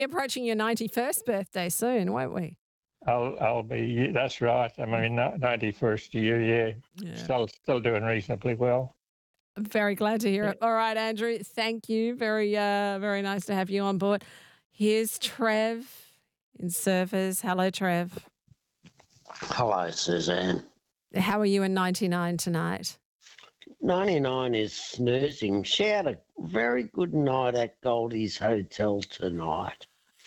approaching your 91st birthday soon, won't we? I'll be. That's right. I mean, 91st year. Yeah, Yeah. still doing reasonably well. I'm very glad to hear it. All right, Andrew, thank you. Very nice to have you on board. Here's Trev in Surfers. Hello, Trev. Hello, Suzanne. How are you in 99 tonight? 99 is snoozing. She had a very good night at Goldie's Hotel tonight.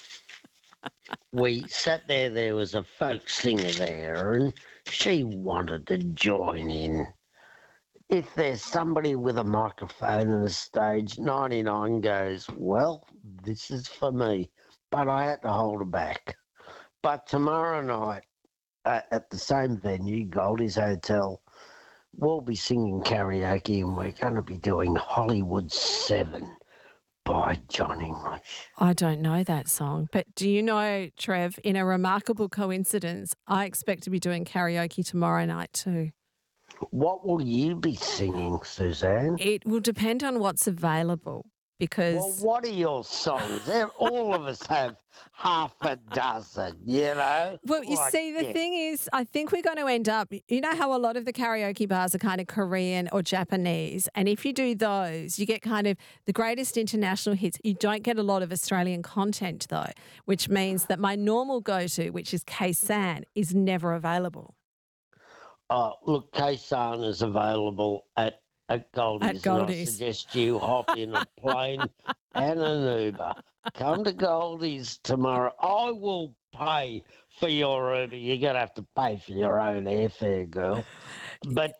We sat there was a folk singer there, and she wanted to join in. If there's somebody with a microphone and a stage, 99 goes, well, this is for me. But I had to hold her back. But tomorrow night, at the same venue, Goldie's Hotel, we'll be singing karaoke, and we're going to be doing Hollywood 7 by John English. I don't know that song, but do you know, Trev, in a remarkable coincidence, I expect to be doing karaoke tomorrow night too. What will you be singing, Suzanne? It will depend on what's available because... Well, what are your songs? All of us have half a dozen, you know? Well, you see, the thing is, I think we're going to end up, you know how a lot of the karaoke bars are kind of Korean or Japanese, and if you do those, you get kind of the greatest international hits. You don't get a lot of Australian content, though, which means that my normal go-to, which is Khe-Sanh, is never available. Look, Khe-Sanh is available at Goldie's. At Goldie's. And I suggest you hop in a plane and an Uber. Come to Goldie's tomorrow. I will pay for your Uber. You're going to have to pay for your own airfare, girl. But,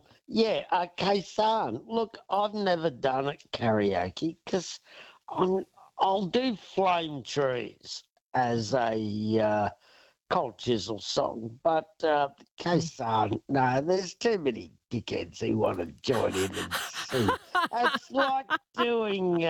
Khe-Sanh. Look, I've never done it karaoke because I'll do Flame Trees as a Cold Chisel song. But Khe-Sanh, no, there's too many dickheads who want to join in and sing. It's like doing...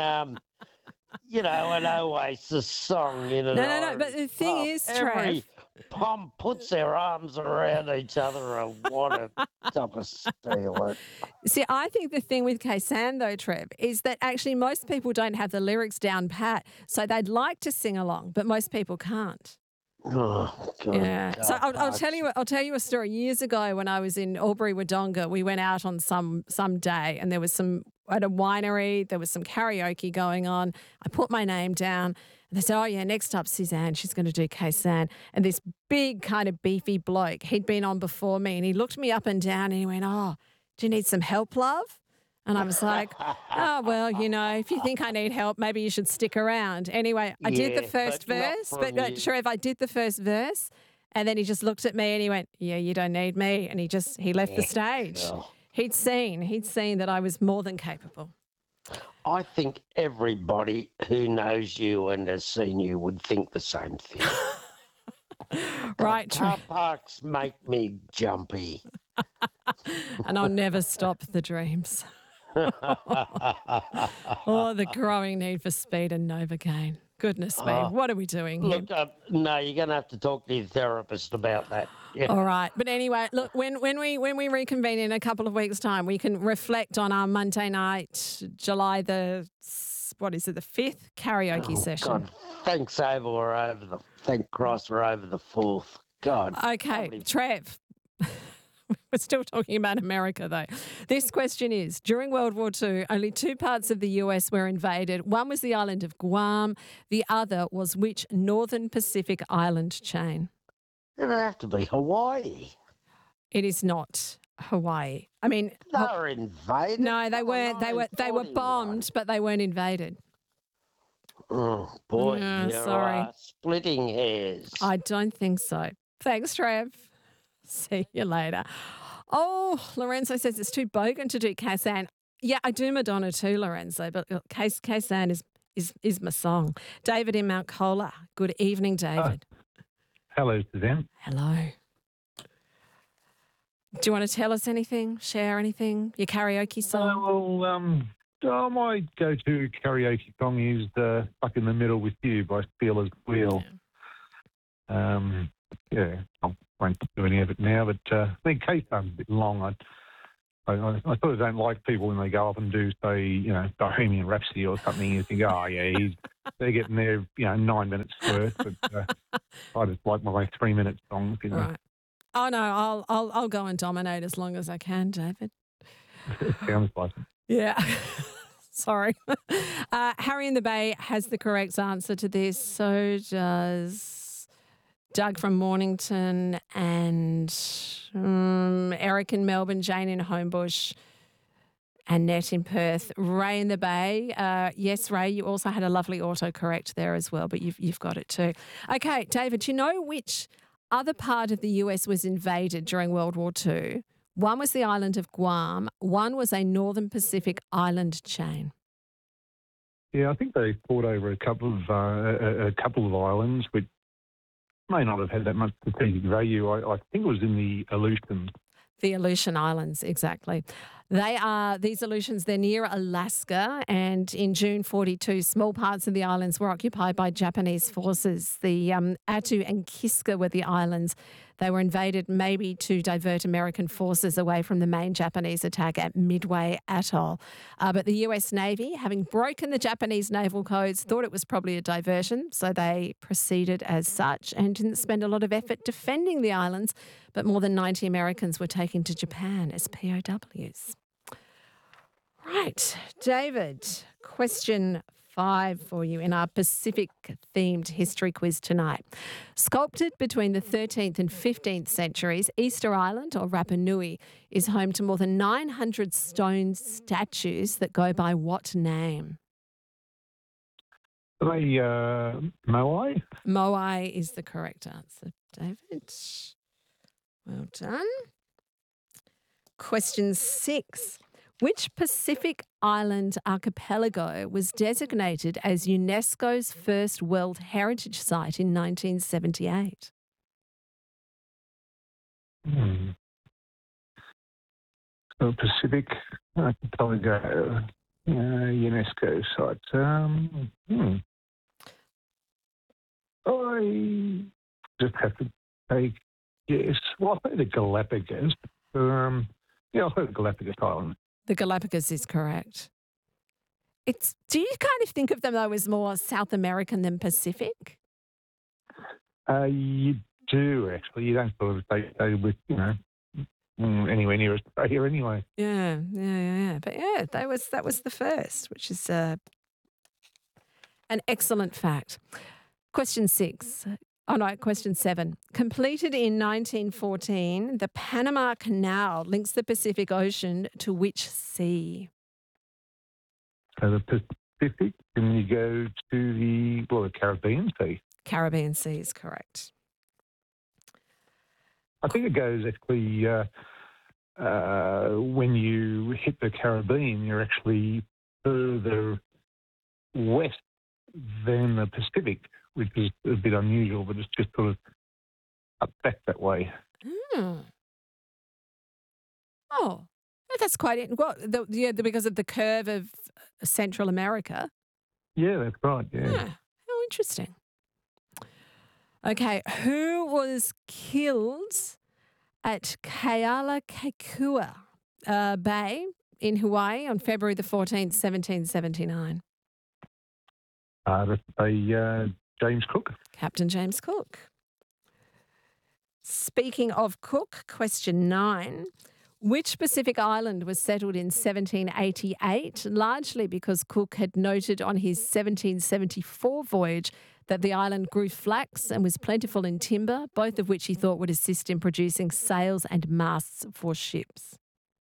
an Oasis song in an No. But the thing is, every Trev, pom puts their arms around each other and want to top of steal it. see, I think the thing with Khe-Sanh, though, Trev, is that actually most people don't have the lyrics down pat, so they'd like to sing along, but most people can't. Oh God! Yeah. So God, I'll tell you a story. Years ago, when I was in Albury Wodonga, we went out on some day, and there was at a winery. There was some karaoke going on. I put my name down, and they said, "Oh yeah, next up, Suzanne. She's going to do Khe-Sanh." And this big kind of beefy bloke, he'd been on before me, and he looked me up and down, and he went, "Oh, do you need some help, love?" And I was like, oh, well, if you think I need help, maybe you should stick around. Anyway, I did the first verse, but Trev, I did the first verse, and then he just looked at me and he went, yeah, you don't need me. And he left the stage. Well, He'd seen that I was more than capable. I think everybody who knows you and has seen you would think the same thing. Right, Car Trev. parks make me jumpy. And I'll never stop the dreams. Oh, the growing need for speed and Novocaine. Goodness me, what are we doing here? Look, no, you're going to have to talk to your therapist about that. Yeah. All right. But anyway, look, when we reconvene in a couple of weeks' time, we can reflect on our Monday night, July the 5th karaoke session. God, thank Christ we're over the 4th. God. Okay, Trev. We're still talking about America, though. This question is, during World War II, only two parts of the US were invaded. One was the island of Guam. The other was which Northern Pacific island chain? It'd have to be Hawaii. It is not Hawaii. I mean... They were invaded. No, they weren't. They were bombed, but they weren't invaded. Oh, boy. Yeah, you're sorry. Splitting hairs. I don't think so. Thanks, Trev. See you later. Oh, Lorenzo says it's too bogan to do Khe-Sanh. Yeah, I do Madonna too, Lorenzo, but Khe-Sanh is my song. David in Mount Colah. Good evening, David. Hello, Suzanne. Hello. Do you want to tell us anything? Share anything? Your karaoke song? My go-to karaoke song is Stuck in the Middle with You by Steelers Wheel. I won't do any of it now, but I think Khe-Sah's a bit long. I sort of don't like people when they go up and do, say, Bohemian Rhapsody or something. You think, oh, yeah, they're getting their, 9 minutes worth. But I just like my 3-minute songs, Right. Oh, no, I'll go and dominate as long as I can, David. It sounds like it. Yeah. Sorry. Harry in the Bay has the correct answer to this. So does Doug from Mornington and Eric in Melbourne, Jane in Homebush, Annette in Perth, Ray in the Bay. Yes, Ray, you also had a lovely autocorrect there as well, but you've got it too. Okay, David, do you know which other part of the US was invaded during World War II? One was the island of Guam. One was a Northern Pacific island chain. Yeah, I think they fought over a couple of islands, which may not have had that much strategic value. I think it was in the Aleutians. The Aleutian Islands, exactly. These Aleutians, they're near Alaska, and in June 42, small parts of the islands were occupied by Japanese forces. The Attu and Kiska were the islands. They were invaded maybe to divert American forces away from the main Japanese attack at Midway Atoll. But the US Navy, having broken the Japanese naval codes, thought it was probably a diversion, so they proceeded as such and didn't spend a lot of effort defending the islands, but more than 90 Americans were taken to Japan as POWs. Right, David, question 5 for you in our Pacific-themed history quiz tonight. Sculpted between the 13th and 15th centuries, Easter Island, or Rapa Nui, is home to more than 900 stone statues that go by what name? Are they Moai? Moai is the correct answer, David. Well done. Question 6. Which Pacific island archipelago was designated as UNESCO's first World Heritage Site in 1978? So Pacific archipelago, UNESCO site. I just have to take yes. Well, I'll say the Galapagos. I'll say the Galapagos Islands. The Galapagos is correct. Do you kind of think of them, though, as more South American than Pacific? You do, actually. You don't sort of stay with, anywhere near Australia anyway. Yeah. But yeah, that was the first, which is an excellent fact. Question 7. Completed in 1914, the Panama Canal links the Pacific Ocean to which sea? So the Pacific, and you go to the Caribbean Sea. Caribbean Sea is correct. I think it goes actually, when you hit the Caribbean, you're actually further west than the Pacific, which is a bit unusual, but it's just sort of up back that way. Oh, that's quite it. Well, because of the curve of Central America. Yeah, that's right. Yeah. How interesting. Okay, who was killed at Kealakekua Bay in Hawaii on February the 14th, 1779? That's James Cook. Captain James Cook. Speaking of Cook, question 9. Which Pacific island was settled in 1788, largely because Cook had noted on his 1774 voyage that the island grew flax and was plentiful in timber, both of which he thought would assist in producing sails and masts for ships?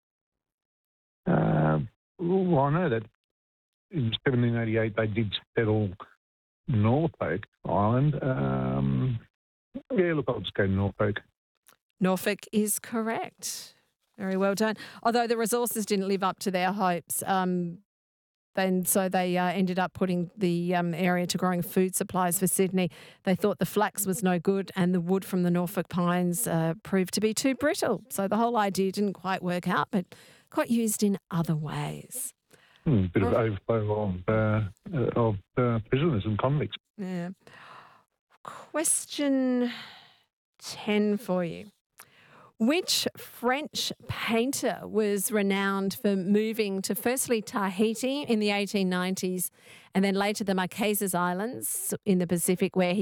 Well, I know that in 1788 they did settle Norfolk Island. Look, I'll just go Norfolk. Norfolk is correct. Very well done. Although the resources didn't live up to their hopes, so they ended up putting the area to growing food supplies for Sydney. They thought the flax was no good and the wood from the Norfolk pines proved to be too brittle. So the whole idea didn't quite work out, but got used in other ways. Bit of overflow of prisoners and convicts. Yeah. Question 10 for you. Which French painter was renowned for moving to firstly Tahiti in the 1890s and then later the Marquesas Islands in the Pacific, where he